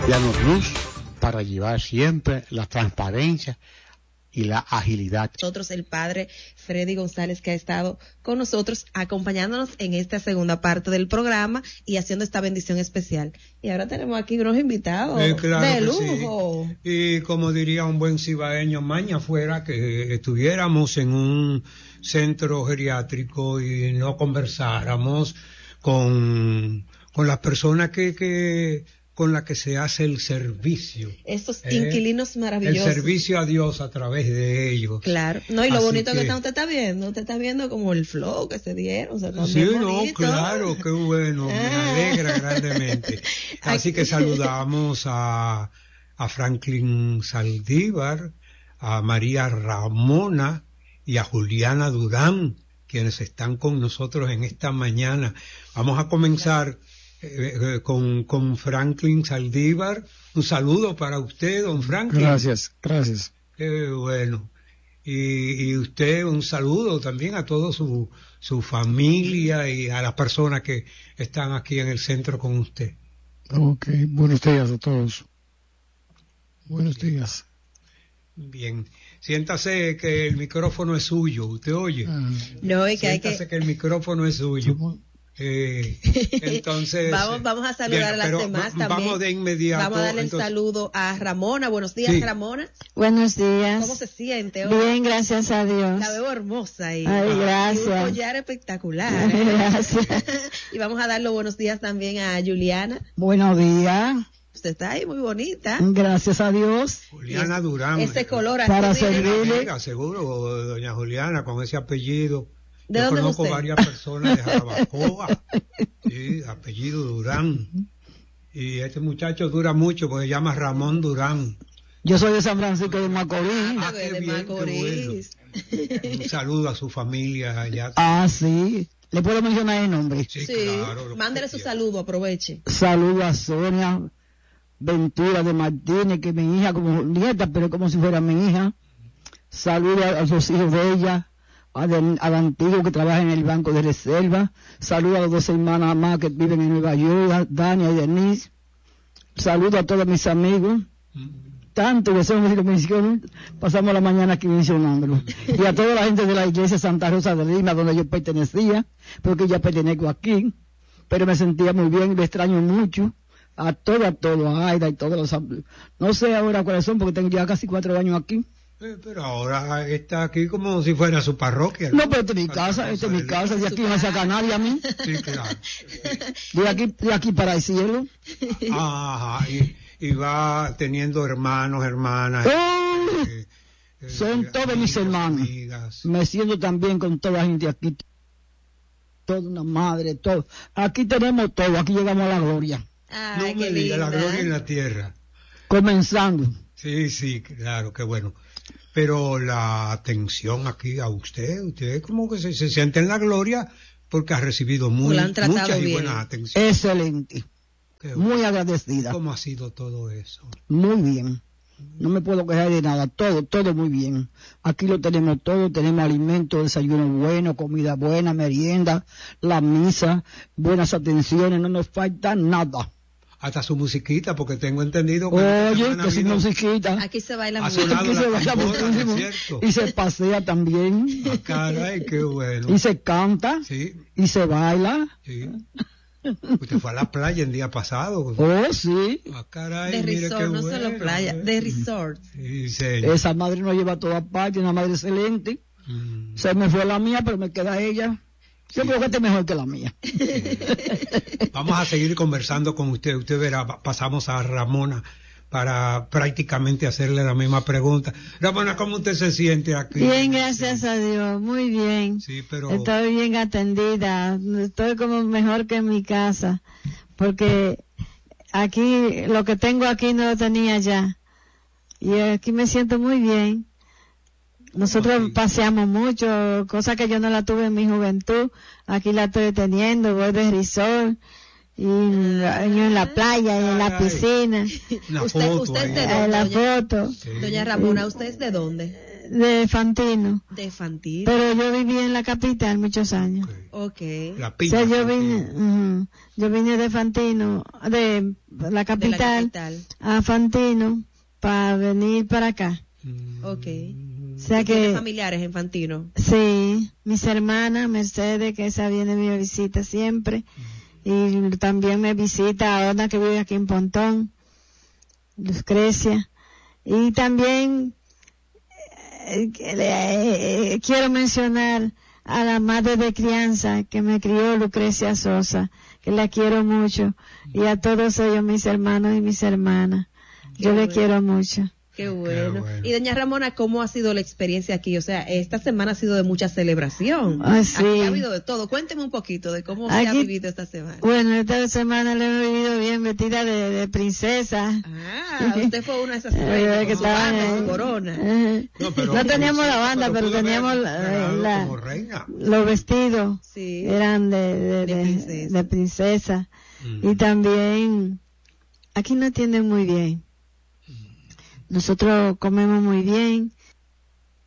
Danos luz para llevar siempre la transparencia y la agilidad. Nosotros, el padre Freddy González, que ha estado con nosotros acompañándonos en esta segunda parte del programa y haciendo esta bendición especial. Y ahora tenemos aquí unos invitados claro de lujo. Sí. Y como diría un buen cibaeño, maña fuera que estuviéramos en un centro geriátrico y no conversáramos con las personas que con la que se hace el servicio. Estos inquilinos maravillosos. El servicio a Dios a través de ellos. Claro. No, y lo bonito que usted está viendo como el flow que se dieron. Sí, no, claro, qué bueno, me alegra grandemente. Así que saludamos a Franklin Saldívar, a María Ramona y a Juliana Durán, quienes están con nosotros en esta mañana. Vamos a comenzar con Franklin Saldívar. Un saludo para usted, don Franklin. Gracias. Qué bueno. Y usted, un saludo también a toda su familia y a las personas que están aquí en el centro con usted. Ok, buenos días a todos. Buenos días. Bien, siéntase que el micrófono es suyo, ¿usted oye? No, es que siéntase que el micrófono es suyo. Entonces vamos a saludar a las demás también. Vamos de inmediato. Vamos a darle el saludo a Ramona. Buenos días, sí. Ramona. Buenos días. ¿Cómo se siente hoy? Bien, gracias a Dios. La veo hermosa ahí. Ay, gracias. Y un collar espectacular. Gracias. Y vamos a dar los buenos días también a Juliana. Buenos días. Usted está ahí muy bonita. Gracias a Dios. Juliana Durán. Ese color así. Para servirle. Seguro, doña Juliana, con ese apellido. ¿De Yo dónde conozco usted? Varias personas de Jarabacoa, sí, apellido Durán. Y este muchacho dura mucho porque se llama Ramón Durán. Yo soy de San Francisco de Macorís. De Macorís. Bueno. Un saludo a su familia allá. Sí. ¿Le puedo mencionar el nombre? Sí, claro. Mándele su saludo, aproveche. Saludo a Sonia Ventura de Martínez, que es mi hija como nieta, pero como si fuera mi hija. Saludo a los hijos de ella. Al antiguo que trabaja en el Banco de Reserva. Saludo a las 2 hermanas más que viven en Nueva York, Dania y Denise. Saludo a todos mis amigos, tanto que son misiones, pasamos la mañana aquí mencionándolo. Y a toda la gente de la iglesia Santa Rosa de Lima, donde yo pertenecía, porque ya pertenezco aquí, pero me sentía muy bien, le extraño mucho. A Aida y todos los... No sé ahora cuáles son, porque tengo ya casi 4 años aquí. Pero ahora está aquí como si fuera su parroquia. No, pero esta es mi casa, de aquí no me saca nadie a mí. Sí, claro. De aquí para el cielo. Ajá, y va teniendo hermanos, hermanas. Son todos mis hermanos. Amigas. Me siento también con toda la gente aquí. Toda una madre, todo. Aquí tenemos todo, aquí llegamos a la gloria. Ay, no me diga, la gloria en la tierra. Comenzando. Sí, claro, qué bueno. Pero la atención aquí a usted como que se siente en la gloria porque ha recibido mucha y buena atención. Excelente. Muy agradecida. ¿Cómo ha sido todo eso? Muy bien. No me puedo quejar de nada. Todo muy bien. Aquí lo tenemos todo. Tenemos alimentos, desayuno bueno, comida buena, merienda, la misa, buenas atenciones. No nos falta nada. Hasta su musiquita, porque tengo entendido que... Oye, que su musiquita. Aquí se baila mucho. Aquí se baila muchísimo. Y se pasea también. Caray, qué bueno. Y se canta. Sí. Y se baila. Sí. Usted fue a la playa el día pasado. Oh, sí. Caray, de mire resort, qué no bueno, solo playa, de resort. Sí, señor. Esa madre nos lleva a todas partes, una madre excelente. Se me fue la mía, pero me queda ella. Yo creo que esta es mejor que la mía. Vamos a seguir conversando con usted. Usted verá, pasamos a Ramona para prácticamente hacerle la misma pregunta. Ramona, ¿cómo usted se siente aquí? Bien, gracias a Dios, muy bien. Sí, pero... Estoy bien atendida, estoy como mejor que en mi casa, porque aquí, lo que tengo aquí no lo tenía ya. Y aquí me siento muy bien. Nosotros paseamos mucho, cosa que yo no la tuve en mi juventud. Aquí la estoy teniendo, voy de resort, y en la playa, y en la piscina. ¿Usted es de dónde? La foto. Sí. Doña Ramona, ¿usted es de dónde? De Fantino. De Fantino. Pero yo viví en la capital muchos años. Okay. La Pina. O sea, yo vine de Fantino, de la capital, a Fantino, para venir para acá. Okay. O sea que ¿Tiene familiares en Fantino? Sí, mis hermanas, Mercedes, que esa viene me visita siempre, y también me visita a una que vive aquí en Pontón, Lucrecia, y también quiero mencionar a la madre de crianza que me crió, Lucrecia Sosa, que la quiero mucho, y a todos ellos, mis hermanos y mis hermanas. Yo le quiero mucho. Qué bueno. Y doña Ramona, ¿cómo ha sido la experiencia aquí? O sea, esta semana ha sido de mucha celebración. Sí. Aquí ha habido de todo. Cuénteme un poquito de cómo se ha vivido esta semana. Bueno, esta semana la he vivido bien, vestida de princesa. Usted fue una de esas reinas que estaban en corona. No teníamos la banda, pero teníamos los vestidos. Sí. Eran de princesa. Y también, aquí nos atienden muy bien. Nosotros comemos muy bien,